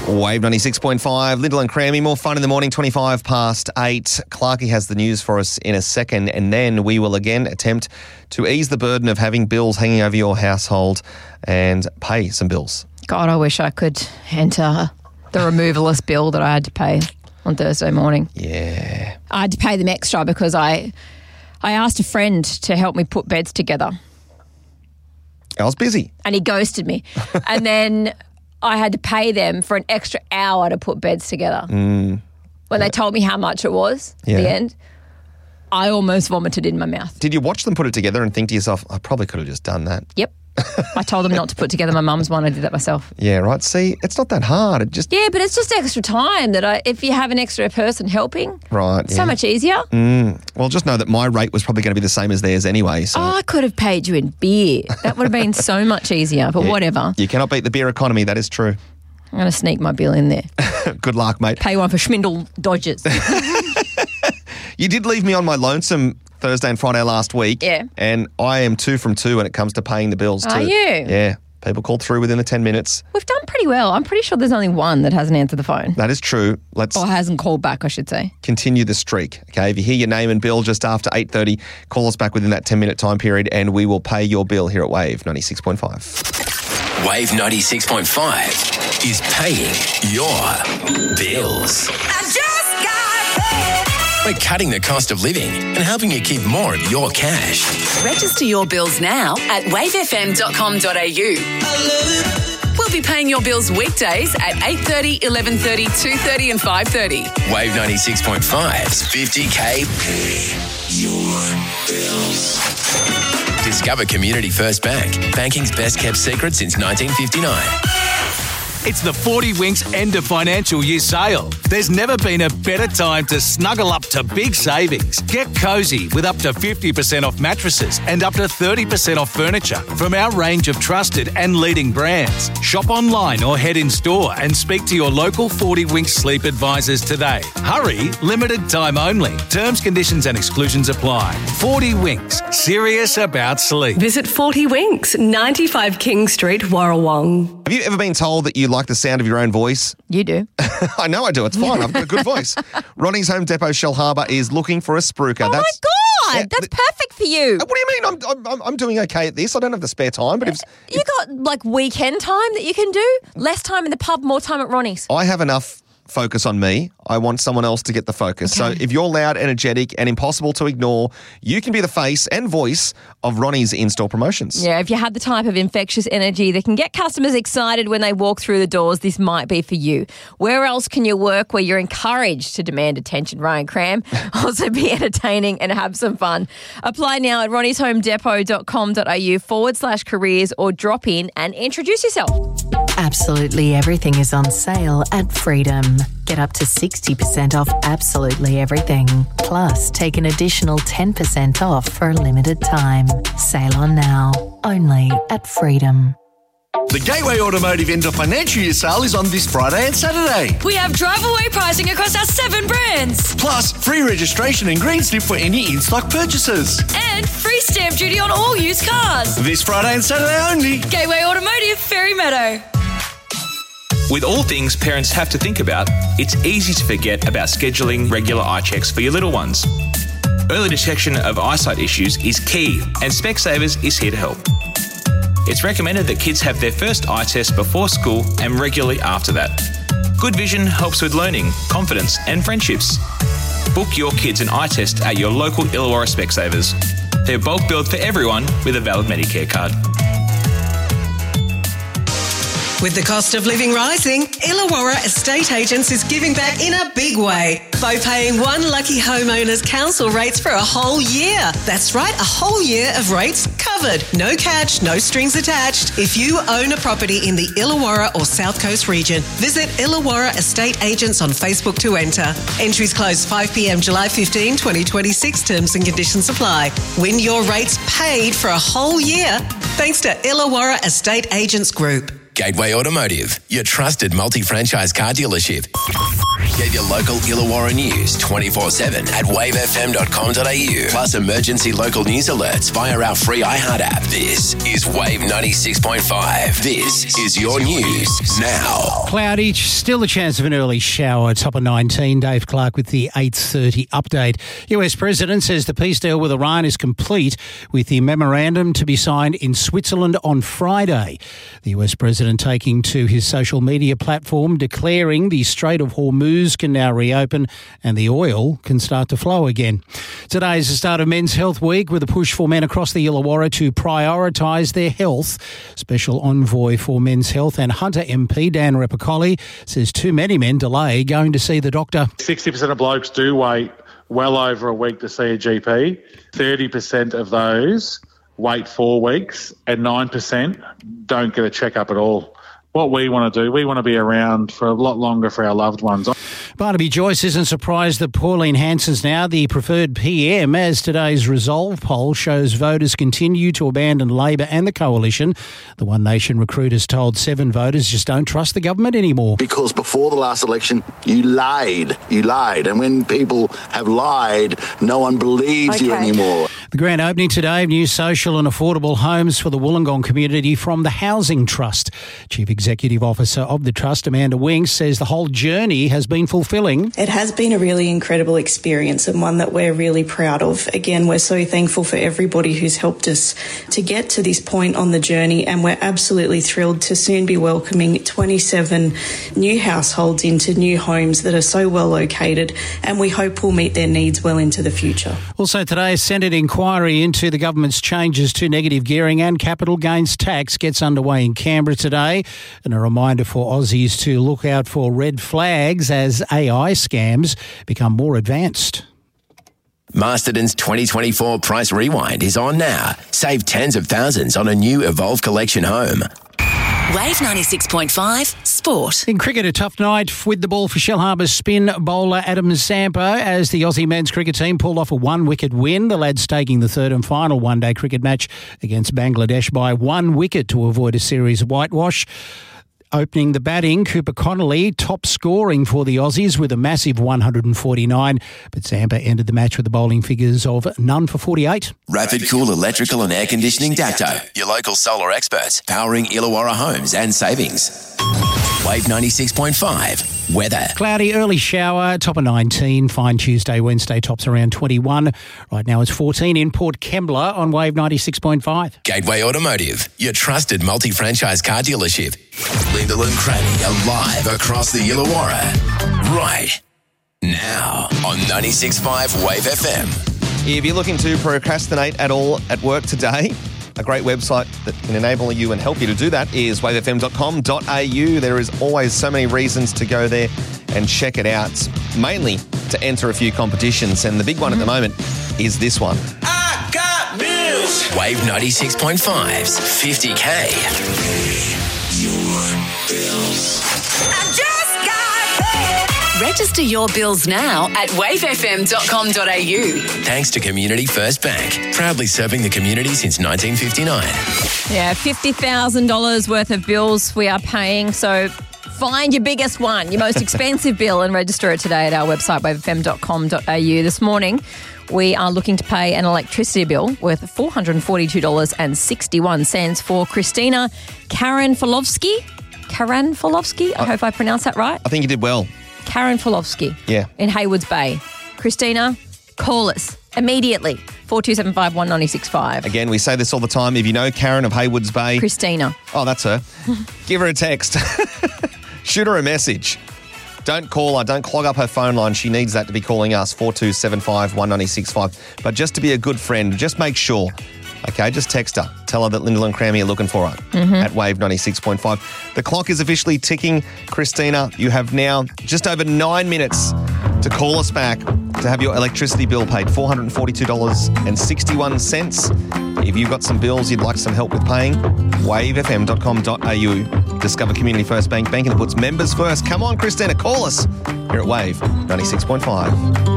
Wave 96.5, Lyndall and Crammy. More fun in the morning, 25 past 8. Clarkie has the news for us in a second, and then we will again attempt to ease the burden of having bills hanging over your household and pay some bills. God, I wish I could enter the removalist bill that I had to pay on Thursday morning. Yeah. I had to pay them extra because I asked a friend to help me put beds together. I was busy. And he ghosted me. And then I had to pay them for an extra hour to put beds together. When they told me how much it was at the end, I almost vomited in my mouth. Did you watch them put it together and think to yourself, I probably could have just done that? Yep. I told them not to put together my mum's one. I did that myself. Yeah, right. See, it's not that hard. It just... Yeah, but it's just extra time that if you have an extra person helping, right, it's so much easier. Well, just know that my rate was probably going to be the same as theirs anyway. So. Oh, I could have paid you in beer. That would have been so much easier, but whatever. You cannot beat the beer economy. That is true. I'm going to sneak my bill in there. Good luck, mate. Pay one for Schmindel Dodgers. You did leave me on my lonesome Thursday and Friday last week. Yeah. And I am 2 from 2 when it comes to paying the bills too. Are you? Yeah. People called through within the 10 minutes. We've done pretty well. I'm pretty sure there's only one that hasn't answered the phone. That is true. Let's Or hasn't called back, I should say. continue the streak. Okay, if you hear your name and bill just after 8:30, call us back within that 10-minute time period and we will pay your bill here at Wave 96.5. Wave 96.5 is paying your bills. I just got paid. We're cutting the cost of living and helping you keep more of your cash. Register your bills now at wavefm.com.au. We'll be paying your bills weekdays at 8:30, 11:30, 2:30 and 5:30. Wave 96.5's 50K Pay Your Bills. Discover Community First Bank, banking's best kept secret since 1959. It's the 40 Winks end of financial year sale. There's never been a better time to snuggle up to big savings. Get cosy with up to 50% off mattresses and up to 30% off furniture from our range of trusted and leading brands. Shop online or head in store and speak to your local 40 Winks sleep advisors today. Hurry, limited time only. Terms, conditions and exclusions apply. 40 Winks, serious about sleep. Visit 40 Winks, 95 King Street, Warrawong. Have you ever been told that you like the sound of your own voice? You do. I know I do. It's fine. I've got a good voice. Ronnie's Home Depot Shell Harbour is looking for a spruiker. Oh, my God. Yeah, That's perfect for you. What do you mean? I'm doing okay at this. I don't have the spare time, but You got like weekend time that you can do? Less time in the pub, more time at Ronnie's. I have enough focus on me. I want someone else to get the focus. Okay. So if you're loud, energetic, and impossible to ignore, you can be the face and voice of Ronnie's in-store promotions. Yeah, if you have the type of infectious energy that can get customers excited when they walk through the doors, this might be for you. Where else can you work where you're encouraged to demand attention, Ryan Cram? Also be entertaining and have some fun. Apply now at ronnieshomedepot.com.au/careers or drop in and introduce yourself. Absolutely everything is on sale at Freedom. Get up to 60% off absolutely everything. Plus, take an additional 10% off for a limited time. Sail on now, only at Freedom. The Gateway Automotive End of Financial Year sale is on this Friday and Saturday. We have drive-away pricing across our 7 brands. Plus, free registration and green slip for any in-stock purchases. And free stamp duty on all used cars. This Friday and Saturday only. Gateway Automotive, Ferry Meadow. With all things parents have to think about, it's easy to forget about scheduling regular eye checks for your little ones. Early detection of eyesight issues is key, and Specsavers is here to help. It's recommended that kids have their first eye test before school and regularly after that. Good vision helps with learning, confidence and friendships. Book your kids an eye test at your local Illawarra Specsavers. They're bulk billed for everyone with a valid Medicare card. With the cost of living rising, Illawarra Estate Agents is giving back in a big way by paying one lucky homeowner's council rates for a whole year. That's right, a whole year of rates covered. No catch, no strings attached. If you own a property in the Illawarra or South Coast region, visit Illawarra Estate Agents on Facebook to enter. Entries close 5 p.m. July 15, 2026. Terms and conditions apply. Win your rates paid for a whole year thanks to Illawarra Estate Agents Group. Gateway Automotive, your trusted multi-franchise car dealership. Get your local Illawarra news 24/7 at wavefm.com.au. Plus emergency local news alerts via our free iHeart app. This is Wave 96.5. This is your news now. Cloudy, still a chance of an early shower. Top of 19. Dave Clark with the 8:30 update. US President says the peace deal with Iran is complete, with the memorandum to be signed in Switzerland on Friday. The US President taking to his social media platform declaring the Strait of Hormuz can now reopen and the oil can start to flow again. Today is the start of Men's Health Week, with a push for men across the Illawarra to prioritise their health. Special Envoy for Men's Health and Hunter MP Dan Repicoli says too many men delay going to see the doctor. 60% of blokes do wait well over a week to see a GP. 30% of those wait 4 weeks and 9% don't get a checkup at all. What we want to do, we want to be around for a lot longer for our loved ones. Barnaby Joyce isn't surprised that Pauline Hanson's now the preferred PM, as today's Resolve poll shows voters continue to abandon Labor and the Coalition. The One Nation recruiters told 7 voters just don't trust the government anymore. Because before the last election, you lied. And when people have lied, no one believes you anymore. The grand opening today of new social and affordable homes for the Wollongong community from the Housing Trust. Chief Executive Officer of the Trust, Amanda Winks, says the whole journey has been fulfilling. It has been a really incredible experience and one that we're really proud of. Again, we're so thankful for everybody who's helped us to get to this point on the journey, and we're absolutely thrilled to soon be welcoming 27 new households into new homes that are so well located, and we hope will meet their needs well into the future. Also today, a Senate inquiry into the government's changes to negative gearing and capital gains tax gets underway in Canberra today. And a reminder for Aussies to look out for red flags as AI scams become more advanced. Masterton's 2024 Price Rewind is on now. Save tens of thousands on a new Evolve Collection home. Wave 96.5 Sport. In cricket, a tough night with the ball for Shellharbour's spin bowler Adam Zampa as the Aussie men's cricket team pulled off a 1-wicket win. The lads taking the third and final one-day cricket match against Bangladesh by 1 wicket to avoid a series of whitewash. Opening the batting, Cooper Connolly top scoring for the Aussies with a massive 149, but Zampa ended the match with the bowling figures of none for 48. Rapid Cool Electrical and Air Conditioning Dacto, your local solar experts, powering Illawarra homes and savings. Wave 96.5 weather. Cloudy, early shower, top of 19. Fine Tuesday, Wednesday, tops around 21. Right now it's 14 in Port Kembla on Wave 96.5. Gateway Automotive, your trusted multi-franchise car dealership. Lyndall and Cranny are live across the Illawarra. Right now on 96.5 Wave FM. If you're looking to procrastinate at all at work today, a great website that can enable you and help you to do that is wavefm.com.au. There is always so many reasons to go there and check it out, mainly to enter a few competitions. And the big one at the moment is this one. I got bills. Wave 96.5's 50K. Register your bills now at wavefm.com.au. Thanks to Community First Bank, proudly serving the community since 1959. Yeah, $50,000 worth of bills we are paying. So find your biggest one, your most expensive bill, and register it today at our website, wavefm.com.au. This morning, we are looking to pay an electricity bill worth $442.61 for Christina Karanfolovsky. I hope I pronounced that right. I think you did well. Karanfolovsky. Yeah. In Haywards Bay. Christina, call us immediately. 4275 1965. Again, we say this all the time. If you know Karen of Haywards Bay. Christina. Oh, that's her. Give her a text. Shoot her a message. Don't call her. Don't clog up her phone line. She needs that to be calling us, 4275 1965. But just to be a good friend, just make sure. Okay, just text her. Tell her that Lyndall and Crammy are looking for her at Wave 96.5. The clock is officially ticking. Christina, you have now just over 9 minutes to call us back to have your electricity bill paid, $442.61. If you've got some bills you'd like some help with paying, wavefm.com.au. Discover Community First Bank, banking that puts members first. Come on, Christina, call us here at Wave 96.5.